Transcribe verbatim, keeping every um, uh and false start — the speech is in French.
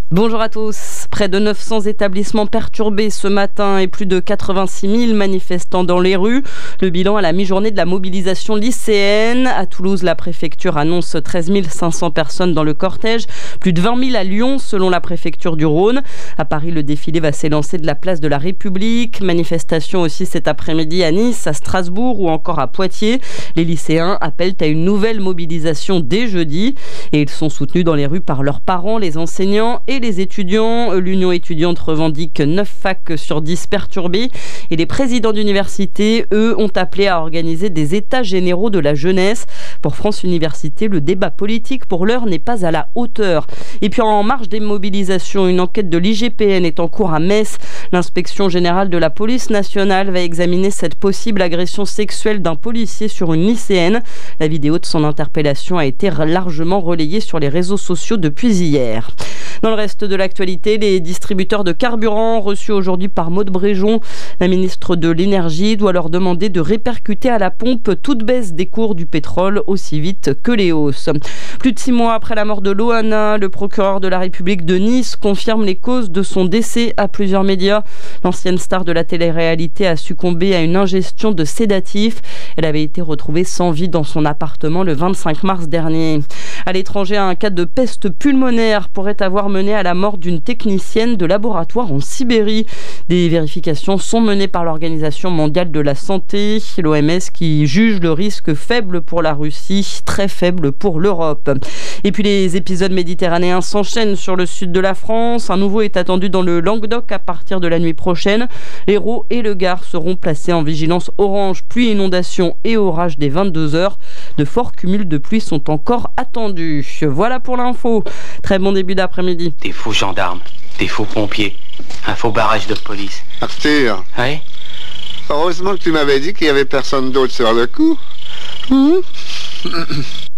Bonjour à tous. Près de neuf cents établissements perturbés ce matin et plus de quatre-vingt-six mille manifestants dans les rues. Le bilan à la mi-journée de la mobilisation lycéenne. À Toulouse, la préfecture annonce treize mille cinq cents personnes dans le cortège. Plus de vingt mille à Lyon, selon la préfecture du Rhône. À Paris, le défilé va s'élancer de la place de la République. Manifestation aussi cet après-midi à Nice, à Strasbourg ou encore à Poitiers. Les lycéens appellent à une nouvelle mobilisation dès jeudi. Et ils sont soutenus dans les rues par leurs parents, les enseignants et les étudiants. L'Union étudiante revendique neuf facs sur dix perturbés et les présidents d'université, eux, ont appelé à organiser des états généraux de la jeunesse. Pour France Université, le débat politique pour l'heure n'est pas à la hauteur. Et puis en marge des mobilisations, une enquête de l'I G P N est en cours à Metz. L'inspection générale de la police nationale va examiner cette possible agression sexuelle d'un policier sur une lycéenne. La vidéo de son interpellation a été largement relayée sur les réseaux sociaux depuis hier. Dans le reste de l'actualité, les distributeurs de carburant reçus aujourd'hui par Maud Bréjon, la ministre de l'Énergie, doit leur demander de répercuter à la pompe toute baisse des cours du pétrole aussi vite que les hausses. Plus de six mois après la mort de Loana, le procureur de la République de Nice confirme les causes de son décès à plusieurs médias. L'ancienne star de la télé-réalité a succombé à une ingestion de sédatifs. Elle avait été retrouvée sans vie dans son appartement le vingt-cinq mars dernier. À l'étranger, un cas de peste pulmonaire pourrait avoir mené à la mort d'une technicienne de laboratoire en Sibérie. Des vérifications sont menées par l'Organisation mondiale de la santé, l'O M S, qui juge le risque faible pour la Russie, très faible pour l'Europe. Et puis les épisodes méditerranéens s'enchaînent sur le sud de la France. Un nouveau est attendu dans le Languedoc à partir de la nuit prochaine. L'Hérault et le Gard seront placés en vigilance orange, pluie, inondation et orage dès vingt-deux heures. De forts cumuls de pluie sont encore attendus. Voilà pour l'info. Très bon début d'après-midi. Des faux gendarmes, des faux pompiers, un faux barrage de police. Arthur, Oui? heureusement que tu m'avais dit qu'il n'y avait personne d'autre sur le coup. Hum